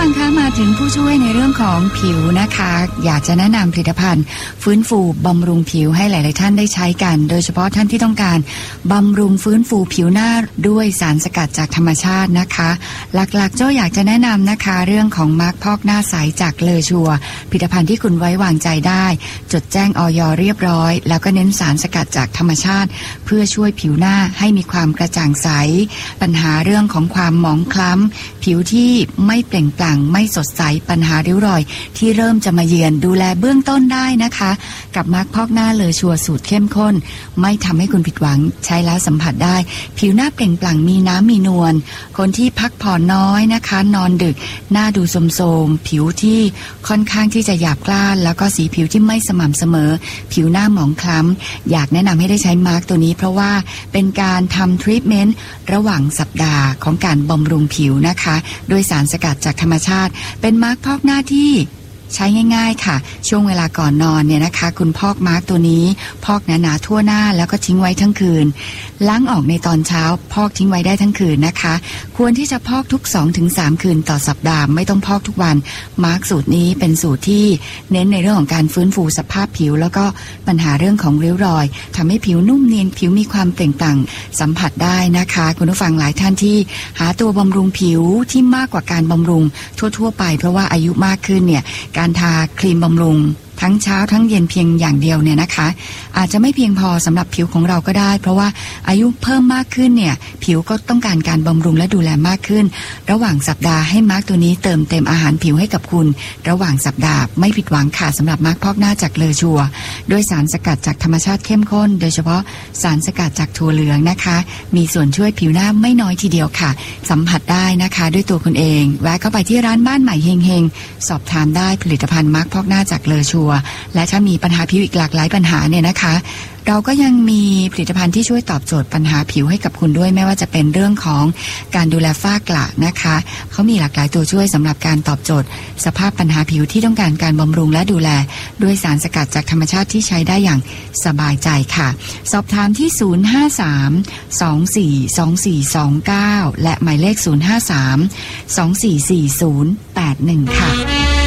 ฟังคะมาถึงผู้ช่วยในเรื่องของผิวนะคะอยากจะแนะนำผลิตภัณฑ์ฟื้นฟูบำรุงผิวให้หลายๆท่านได้ใช้กันโดยเฉพาะท่านที่ต้องการบำรุงฟื้นฟูผิวหน้าด้วยสารสกัดจากธรรมชาตินะคะหลักๆโจ้อยากจะแนะนำนะคะเรื่องของมาร์คพอกหน้าใสจากเลอชัวผลิตภัณฑ์ที่คุณไว้วางใจได้จดแจ้งอย.เรียบร้อยแล้วก็เน้นสารสกัดจากธรรมชาติเพื่อช่วยผิวหน้าให้มีความกระจ่างใสปัญหาเรื่องของความหมองคล้ำผิวที่ไม่เปล่งปลั่งไม่สดใสปัญหาริ้วรอยที่เริ่มจะมาเยือนดูแลเบื้องต้นได้นะคะกับมาร์คพอกหน้าเลอชัวสูตรเข้มข้นไม่ทำให้คุณผิดหวังใช้แล้วสัมผัสได้ผิวหน้าเปล่งปลั่งมีน้ำมีนวลคนที่พักผ่อนน้อยนะคะนอนดึกหน้าดูโทรมๆผิวที่ค่อนข้างที่จะหยาบกร้านแล้วก็สีผิวที่ไม่สม่ำเสมอผิวหน้าหมองคล้ำอยากแนะนำให้ได้ใช้มาร์คตัวนี้เพราะว่าเป็นการทำทรีทเมนต์ระหว่างสัปดาห์ของการบำรุงผิวนะคะโดยสารสกัดจากธรรมชาติเป็นมาร์คพอกหน้าที่ใช้ง่ายๆค่ะช่วงเวลาก่อนนอนเนี่ยนะคะคุณพอกมาร์คตัวนี้พอกหนาๆทั่วหน้าแล้วก็ทิ้งไว้ทั้งคืนล้างออกในตอนเช้าพอกทิ้งไว้ได้ทั้งคืนนะคะควรที่จะพอกทุก 2-3 คืนต่อสัปดาห์ไม่ต้องพอกทุกวันมาร์คสูตรนี้เป็นสูตรที่เน้นในเรื่องของการฟื้นฟูสภาพผิวแล้วก็ปัญหาเรื่องของริ้วรอยทำให้ผิวนุ่มเนียนผิวมีความเปล่งปลั่งสัมผัสได้นะคะคุณผู้ฟังหลายท่านที่หาตัวบำรุงผิวที่มากกว่าการบำรุงทั่วๆไปเพราะว่าอายุมากขึ้นเนี่ยการทาครีมบำรุงทั้งเช้าทั้งเย็นเพียงอย่างเดียวเนี่ยนะคะอาจจะไม่เพียงพอสำหรับผิวของเราก็ได้เพราะว่าอายุเพิ่มมากขึ้นเนี่ยผิวก็ต้องการการบำรุงและดูแลมากขึ้นระหว่างสัปดาห์ให้มาร์คตัวนี้เติมเต็มอาหารผิวให้กับคุณระหว่างสัปดาห์ไม่ผิดหวังค่ะสำหรับมาร์คพอกหน้าจากเลอชัวด้วยสารสกัดจากธรรมชาติเข้มข้นโดยเฉพาะสารสกัดจากถั่วเหลืองนะคะมีส่วนช่วยผิวหน้าไม่น้อยทีเดียวค่ะสัมผัสได้นะคะด้วยตัวคุณเองแวะเข้าไปที่ร้านบ้านใหม่เฮงๆสอบถามได้ผลิตภัณฑ์มาร์คพอกหน้าจากเลอชัวและถ้ามีปัญหาผิวอีกหลากหลายปัญหาเนี่ยนะคะเราก็ยังมีผลิตภัณฑ์ที่ช่วยตอบโจทย์ปัญหาผิวให้กับคุณด้วยไม่ว่าจะเป็นเรื่องของการดูแลฝ้ากระนะคะเขามีหลากหลายตัวช่วยสำหรับการตอบโจทย์สภาพปัญหาผิวที่ต้องการการบำรุงและดูแลด้วยสารสกัดจากธรรมชาติที่ใช้ได้อย่างสบายใจค่ะสอบถามที่053-242429และหมายเลข053-244081ค่ะ